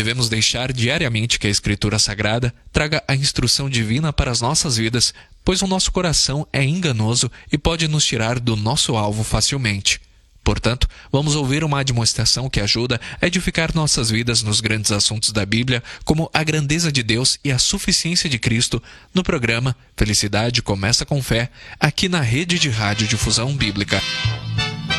Devemos deixar diariamente que a Escritura Sagrada traga a instrução divina para as nossas vidas, pois o nosso coração é enganoso e pode nos tirar do nosso alvo facilmente. Portanto, vamos ouvir uma admoestação que ajuda a edificar nossas vidas nos grandes assuntos da Bíblia, como a grandeza de Deus e a suficiência de Cristo, no programa Felicidade Começa com Fé, aqui na Rede de Rádio Difusão Bíblica.